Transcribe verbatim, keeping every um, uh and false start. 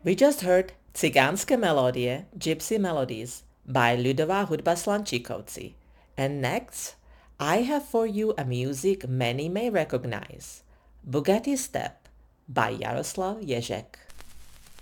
We just heard Cigánske melodie, Gypsy Melodies by Ľudová hudba Slančikovci. And next, I have for you a music many may recognize, Bugatti Step by Jaroslav Ježek.